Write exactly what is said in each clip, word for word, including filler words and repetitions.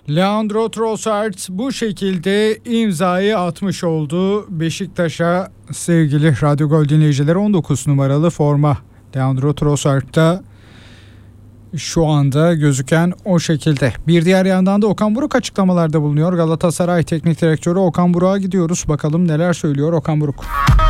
Leandro Trossard bu şekilde imzayı atmış oldu Beşiktaş'a. Sevgili Radyo Gol dinleyicileri, on dokuz numaralı forma Leandro Trossard'da şu anda gözüken o şekilde. Bir diğer yandan da Okan Buruk açıklamalarda bulunuyor. Galatasaray Teknik Direktörü Okan Buruk'a gidiyoruz. Bakalım neler söylüyor Okan Buruk.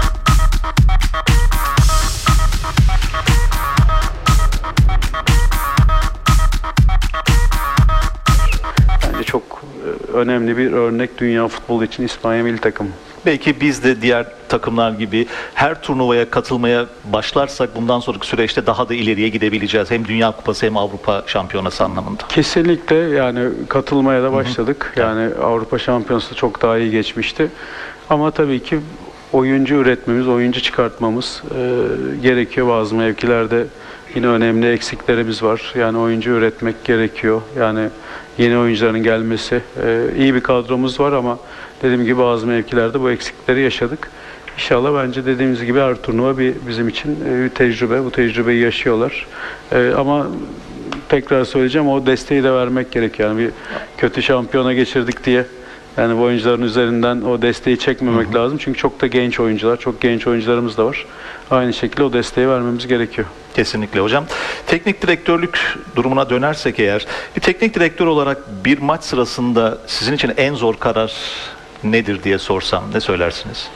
Çok önemli bir örnek dünya futbolu için İspanya milli takım. Belki biz de diğer takımlar gibi her turnuvaya katılmaya başlarsak bundan sonraki süreçte daha da ileriye gidebileceğiz. Hem Dünya Kupası hem Avrupa Şampiyonası anlamında. Kesinlikle, yani katılmaya da başladık. Hı hı. Yani Avrupa Şampiyonası çok daha iyi geçmişti. Ama tabii ki oyuncu üretmemiz, oyuncu çıkartmamız e, gerekiyor. Bazı mevkilerde yine önemli eksiklerimiz var. Yani oyuncu üretmek gerekiyor. Yani yeni oyuncuların gelmesi. E, iyi bir kadromuz var ama dediğim gibi bazı mevkilerde bu eksikleri yaşadık. İnşallah bence dediğimiz gibi her turnuva bir bizim için bir tecrübe. Bu tecrübeyi yaşıyorlar. E, ama tekrar söyleyeceğim, o desteği de vermek gerekiyor. Yani bir kötü şampiyona geçirdik diye yani bu oyuncuların üzerinden o desteği çekmemek hı hı. lazım. Çünkü çok da genç oyuncular, çok genç oyuncularımız da var. Aynı şekilde o desteği vermemiz gerekiyor. Kesinlikle hocam. Teknik direktörlük durumuna dönersek eğer, bir teknik direktör olarak bir maç sırasında sizin için en zor karar nedir diye sorsam ne söylersiniz?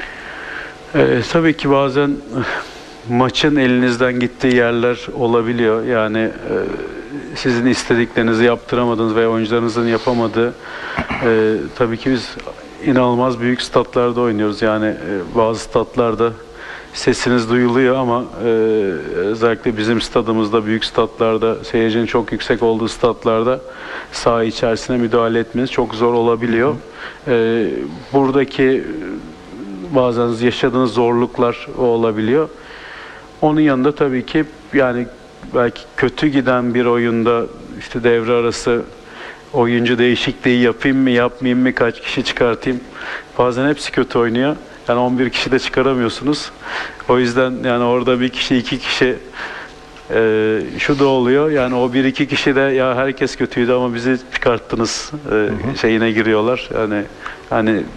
Ee, tabii ki bazen maçın elinizden gittiği yerler olabiliyor. Yani e, sizin istediklerinizi yaptıramadığınız veya oyuncularınızın yapamadığı. E, tabii ki biz inanılmaz büyük statlarda oynuyoruz. Yani e, bazı statlarda sesiniz duyuluyor ama e, özellikle bizim stadımızda, büyük statlarda, seyircinin çok yüksek olduğu statlarda saha içerisine müdahale etmeniz çok zor olabiliyor. E, buradaki bazen yaşadığınız zorluklar o olabiliyor. Onun yanında tabii ki yani belki kötü giden bir oyunda işte devre arası oyuncu değişikliği yapayım mı, yapmayayım mı, kaç kişi çıkartayım. Bazen hepsi kötü oynuyor. Yani on bir kişi de çıkaramıyorsunuz. O yüzden yani orada bir kişi, iki kişi e, şu da oluyor. Yani o bir iki kişi de ya herkes kötüydü ama bizi çıkarttınız e, şeyine giriyorlar. Yani yani